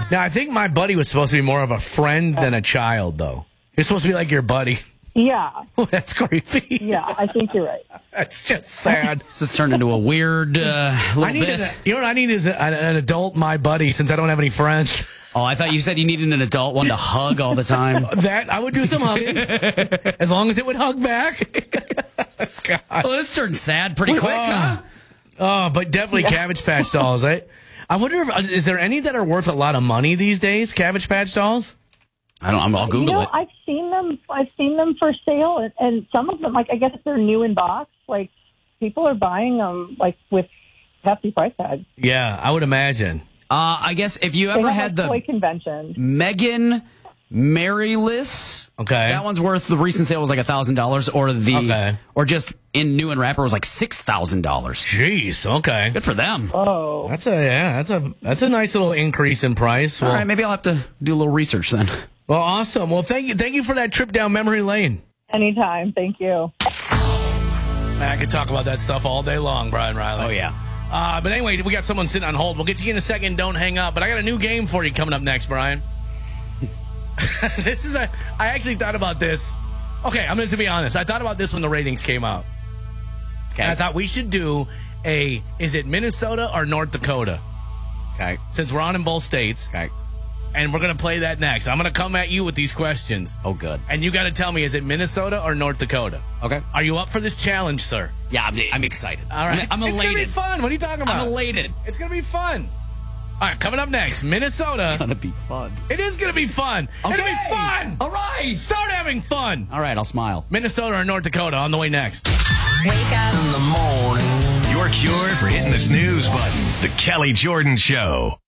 Now, I think my buddy was supposed to be more of a friend than a child, though. You're supposed to be like your buddy. Yeah. Oh, that's creepy. Yeah, I think you're right. That's just sad. This has turned into a weird little bit. You know what I need is an adult my buddy, since I don't have any friends. Oh, I thought you said you needed an adult one to hug all the time. That, I would do some hugging. As long as it would hug back. God. Well, this turned sad pretty quick, huh? Oh, but definitely Cabbage Patch dolls. I wonder if, is there any that are worth a lot of money these days, Cabbage Patch dolls? I'll Google it. I've seen them for sale, and some of them, like, I guess if they're new in box, like, people are buying them, like, with hefty price tags. Yeah, I would imagine. I guess if you ever had the toy convention, Megan Maryliss, okay, that one's worth, the recent sale was like $1,000, or just in new and wrapper was like $6,000. Jeez, okay, good for them. Oh, that's a nice little increase in price. All right, maybe I'll have to do a little research then. Well, awesome. Well, thank you for that trip down memory lane. Anytime, thank you. Man, I could talk about that stuff all day long, Brian Riley. Oh yeah. But anyway, we got someone sitting on hold. We'll get to you in a second. Don't hang up. But I got a new game for you coming up next, Brian. I actually thought about this. Okay, I'm just going to be honest. I thought about this when the ratings came out. Okay. And I thought we should do is it Minnesota or North Dakota? Okay. Since we're on in both states. Okay. And we're going to play that next. I'm going to come at you with these questions. Oh, good. And you got to tell me, is it Minnesota or North Dakota? Okay. Are you up for this challenge, sir? Yeah, I'm excited. All right. I'm elated. It's going to be fun. What are you talking about? I'm elated. It's going to be fun. All right, coming up next, Minnesota. It's going to be fun. It is going to be fun. Okay. It'll be fun. All right. Start having fun. All right, I'll smile. Minnesota or North Dakota on the way next. Wake up in the morning. Your cure for hitting the snooze button. The Kelly Jordan Show.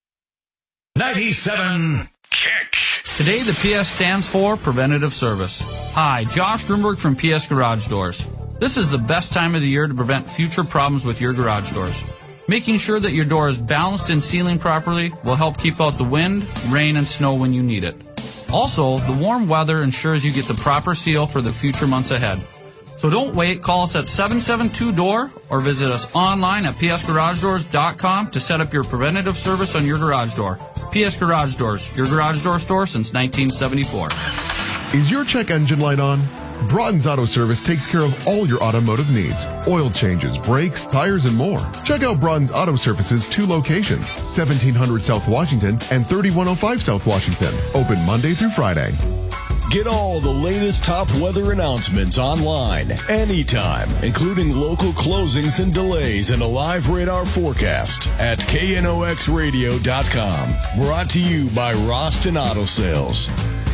97 Kick. Today, the PS stands for Preventative Service. Hi, Josh Grunberg from PS Garage Doors. This is the best time of the year to prevent future problems with your garage doors. Making sure that your door is balanced and sealing properly will help keep out the wind, rain, and snow when you need it. Also, the warm weather ensures you get the proper seal for the future months ahead. So don't wait. Call us at 772-DOOR or visit us online at psgaragedoors.com to set up your preventative service on your garage door. PS Garage Doors, your garage door store since 1974. Is your check engine light on? Broughton's Auto Service takes care of all your automotive needs. Oil changes, brakes, tires, and more. Check out Broughton's Auto Service's 2 locations, 1700 South Washington and 3105 South Washington. Open Monday through Friday. Get all the latest top weather announcements online, anytime, including local closings and delays and a live radar forecast at knoxradio.com. Brought to you by Roston Auto Sales.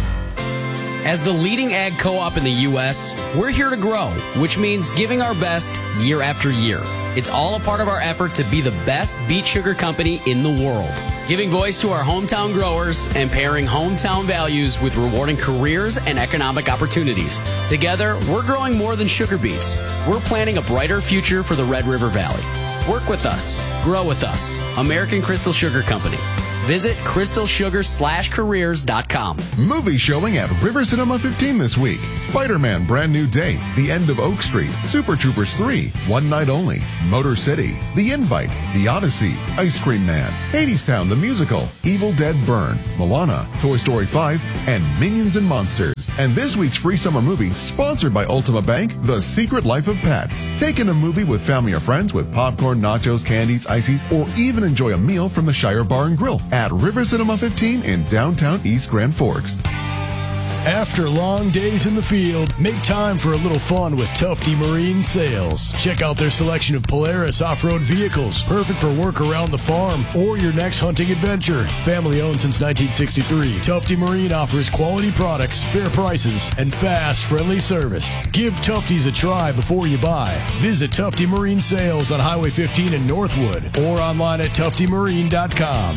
As the leading ag co-op in the U.S., we're here to grow, which means giving our best year after year. It's all a part of our effort to be the best beet sugar company in the world, giving voice to our hometown growers and pairing hometown values with rewarding careers and economic opportunities. Together, we're growing more than sugar beets. We're planning a brighter future for the Red River Valley. Work with us. Grow with us. American Crystal Sugar Company. Visit crystalsugar/careers.com. Movie showing at River Cinema 15 this week. Spider-Man Brand New Day, The End of Oak Street, Super Troopers 3, One Night Only, Motor City, The Invite, The Odyssey, Ice Cream Man, Hadestown the Musical, Evil Dead Burn, Moana, Toy Story 5, and Minions and Monsters. And this week's free summer movie, sponsored by Ultima Bank, The Secret Life of Pets. Take in a movie with family or friends with popcorn, nachos, candies, ices, or even enjoy a meal from the Shire Bar and Grill at River Cinema 15 in downtown East Grand Forks. After long days in the field, make time for a little fun with Tufty Marine Sales. Check out their selection of Polaris off-road vehicles, perfect for work around the farm or your next hunting adventure. Family owned since 1963, Tufty Marine offers quality products, fair prices, and fast, friendly service. Give Tufty's a try before you buy. Visit Tufty Marine Sales on Highway 15 in Northwood or online at tuftymarine.com.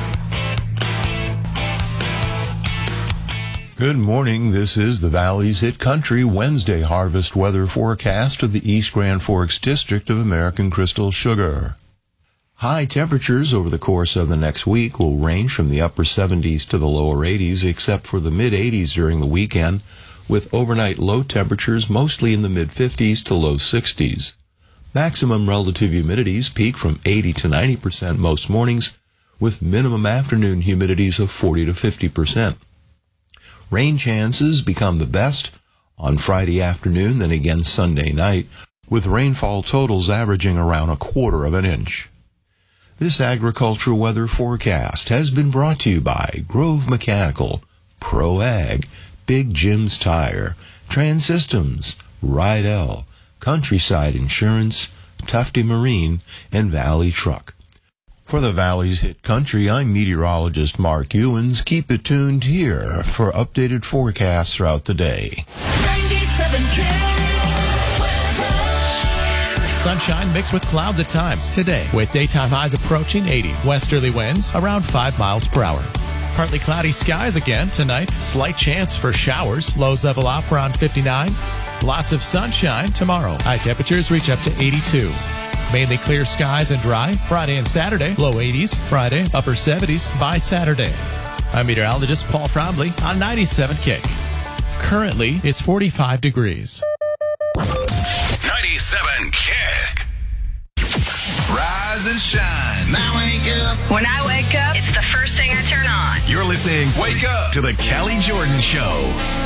Good morning. This is the Valley's Hit Country Wednesday harvest weather forecast of the East Grand Forks District of American Crystal Sugar. High temperatures over the course of the next week will range from the upper 70s to the lower 80s, except for the mid-80s during the weekend, with overnight low temperatures mostly in the mid-50s to low 60s. Maximum relative humidities peak from 80 to 90% most mornings, with minimum afternoon humidities of 40 to 50%. Rain chances become the best on Friday afternoon, then again Sunday night, with rainfall totals averaging around 1/4 inch. This agricultural weather forecast has been brought to you by Grove Mechanical, Pro Ag, Big Jim's Tire, Trans-Systems, Rydell, Countryside Insurance, Tufty Marine, and Valley Truck. For the Valley's Hit Country, I'm meteorologist Mark Ewens. Keep it tuned here for updated forecasts throughout the day. 97K. Sunshine mixed with clouds at times today, with daytime highs approaching 80. Westerly winds around 5 miles per hour. Partly cloudy skies again tonight. Slight chance for showers. Lows level off around 59. Lots of sunshine tomorrow. High temperatures reach up to 82. Mainly clear skies and dry. Friday and Saturday, low 80s. Friday, upper 70s by Saturday. I'm meteorologist Paul Frombley on 97 Kick. Currently, it's 45 degrees. 97 Kick. Rise and shine. Now wake up. When I wake up, it's the first thing I turn on. You're listening Wake Up to the Kelly Jordan Show.